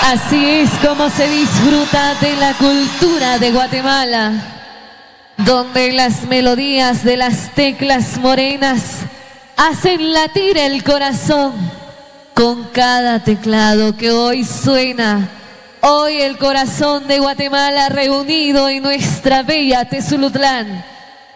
Así es como se disfruta de la cultura de Guatemala, donde las melodías de las teclas morenas hacen latir el corazón con cada teclado que hoy suena. Hoy el corazón de Guatemala reunido en nuestra bella Tezulutlán.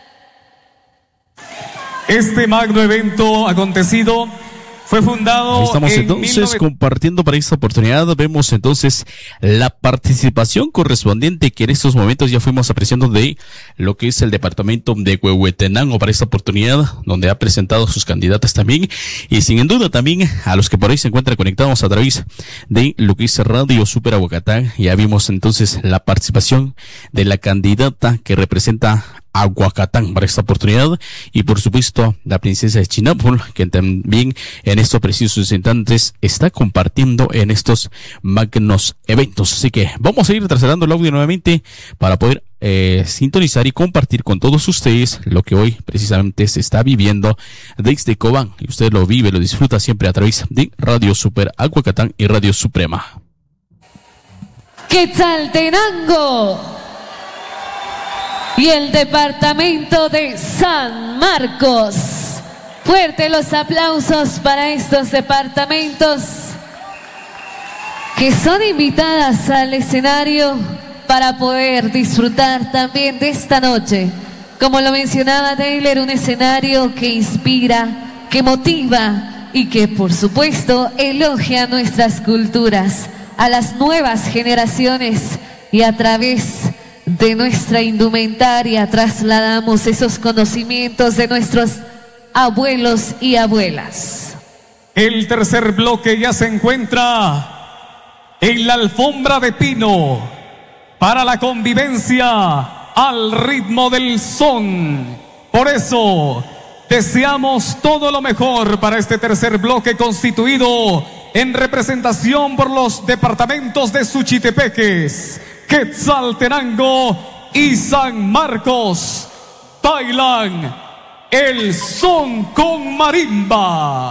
Este magno evento acontecido fue fundado. Ahí estamos entonces compartiendo para esta oportunidad. Vemos entonces la participación correspondiente que en estos momentos ya fuimos apreciando de lo que es el departamento de Huehuetenango para esta oportunidad, donde ha presentado sus candidatas también. Y sin duda también a los que por ahí se encuentran conectados a través de lo que es Radio Super Aguacatán. Ya vimos entonces la participación de la candidata que representa Aguacatán para esta oportunidad, y por supuesto la princesa de Chinamul, que también en estos precisos instantes está compartiendo en estos magnos eventos. Así que vamos a ir trasladando el audio nuevamente para poder sintonizar y compartir con todos ustedes lo que hoy precisamente se está viviendo desde Cobán, y usted lo vive, lo disfruta siempre a través de Radio Super Aguacatán y Radio Suprema. Quetzaltenango y el departamento de San Marcos. Fuerte los aplausos para estos departamentos que son invitadas al escenario para poder disfrutar también de esta noche. Como lo mencionaba Taylor, un escenario que inspira, que motiva y que por supuesto elogia nuestras culturas, a las nuevas generaciones, y a través de nuestra indumentaria trasladamos esos conocimientos de nuestros abuelos y abuelas. El tercer bloque ya se encuentra en la alfombra de pino para la convivencia al ritmo del son. Por eso deseamos todo lo mejor para este tercer bloque, constituido en representación por los departamentos de Suchitepeques, Quetzaltenango y San Marcos. Bailan el son con marimba.